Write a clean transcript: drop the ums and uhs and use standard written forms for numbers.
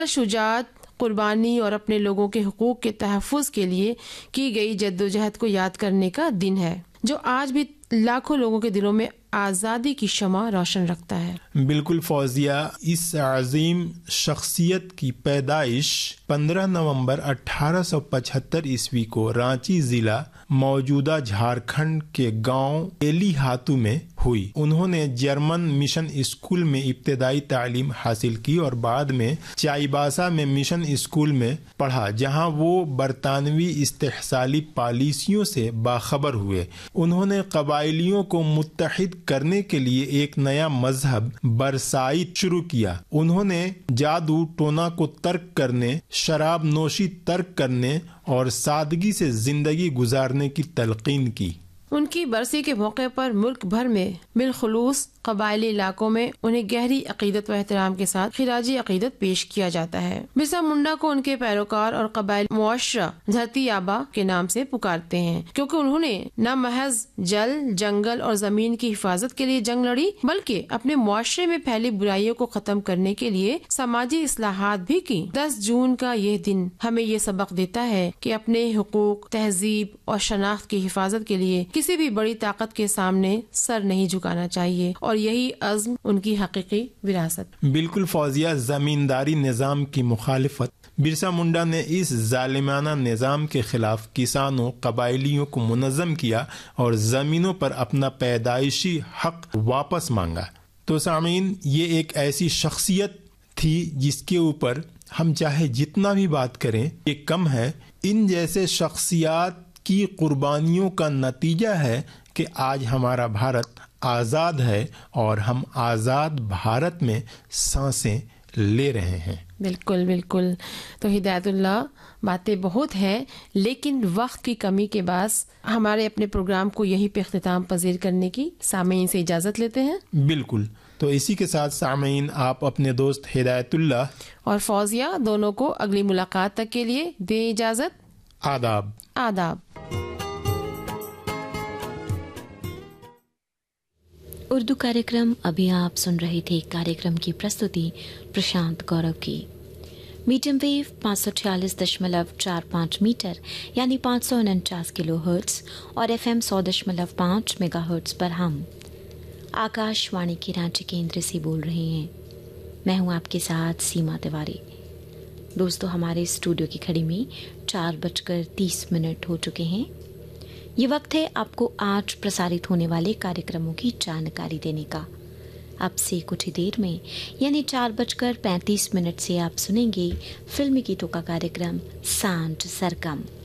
شجاعت، قربانی اور اپنے لوگوں کے حقوق کے تحفظ کے لیے کی گئی جدوجہد کو یاد کرنے کا دن ہے، جو آج بھی لاکھوں لوگوں کے دلوں میں آزادی کی شمع روشن رکھتا ہے۔ بالکل فوزیہ، اس عظیم شخصیت کی پیدائش 15 نومبر 1875 عیسوی کو رانچی ضلع موجودہ جھارکھنڈ کے گاؤں ایلی ہاتھو میں ہوئی۔ انہوں نے جرمن مشن اسکول میں ابتدائی تعلیم حاصل کی اور بعد میں چائباسا میں مشن اسکول میں پڑھا، جہاں وہ برطانوی استحصالی پالیسیوں سے باخبر ہوئے۔ انہوں نے قبائلیوں کو متحد کرنے کے لیے ایک نیا مذہب برسائٹ شروع کیا۔ انہوں نے جادو ٹونا کو ترک کرنے، شراب نوشی ترک کرنے اور سادگی سے زندگی گزارنے کی تلقین کی۔ ان کی برسی کے موقع پر ملک بھر میں بالخصوص قبائلی علاقوں میں انہیں گہری عقیدت و احترام کے ساتھ خراج عقیدت پیش کیا جاتا ہے۔ برسا منڈا کو ان کے پیروکار اور قبائلی معاشرہ دھرتی آبا کے نام سے پکارتے ہیں، کیونکہ انہوں نے نہ محض جل، جنگل اور زمین کی حفاظت کے لیے جنگ لڑی، بلکہ اپنے معاشرے میں پھیلی برائیوں کو ختم کرنے کے لیے سماجی اصلاحات بھی کی۔ 10 جون کا یہ دن ہمیں یہ سبق دیتا ہے کہ اپنے حقوق، تہذیب اور شناخت کی حفاظت کے لیے کسی بھی بڑی طاقت کے سامنے سر نہیں جھکانا چاہیے، اور یہی عزم ان کی حقیقی وراثت۔ بالکل فوزیہ، زمینداری نظام کی مخالفت۔ برسا منڈا نے اس ظالمانہ نظام کے خلاف کسانوں، قبائلیوں کو منظم کیا اور زمینوں پر اپنا پیدائشی حق واپس مانگا۔ تو سامعین، یہ ایک ایسی شخصیت تھی جس کے اوپر ہم چاہے جتنا بھی بات کریں یہ کم ہے۔ ان جیسے شخصیات کی قربانیوں کا نتیجہ ہے کہ آج ہمارا بھارت آزاد ہے اور ہم آزاد بھارت میں سانسیں لے رہے ہیں۔ بالکل بالکل۔ تو ہدایت اللہ، باتیں بہت ہیں لیکن وقت کی کمی کے باعث ہمارے اپنے پروگرام کو یہیں پہ اختتام پذیر کرنے کی سامعین سے اجازت لیتے ہیں۔ بالکل، تو اسی کے ساتھ سامعین، آپ اپنے دوست ہدایت اللہ اور فوزیہ دونوں کو اگلی ملاقات تک کے لیے دیں اجازت۔ آداب۔ آداب۔ اردو کاریکرم ابھی آپ سن رہے تھے۔ کاریکرم کی پرستوتی پرشانت گورو کی۔ میڈیم ویو 546.45 میٹر یعنی 549 کلو ہرٹز اور FM 100.5 میگا ہرٹز پر ہم آکاش وانی کے رانچی کیندر سے بول رہے ہیں۔ میں ہوں آپ کے ساتھ سیما تیواری۔ دوستو، ہمارے اسٹوڈیو کی گھڑی میں 4:30 ہو چکے ہیں۔ یہ وقت ہے آپ کو آج پرسارت ہونے والے کاریکرموں کی جانکاری دینے کا۔ اب سے کچھ ہی دیر میں یعنی 4:35 سے آپ سنیں گے فلمی گیتوں کا کاریکرم سانج سرگم۔